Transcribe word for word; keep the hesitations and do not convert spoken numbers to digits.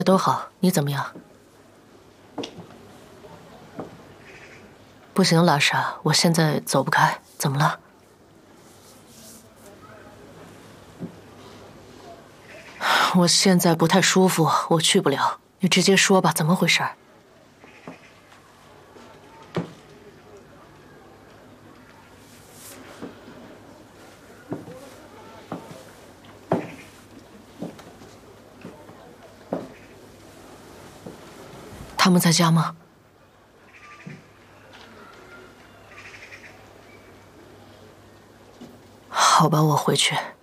都好，你怎么样？不行，拉莎，我现在走不开，怎么了？我现在不太舒服，我去不了。你直接说吧，怎么回事？他们在家吗？好吧，我回去。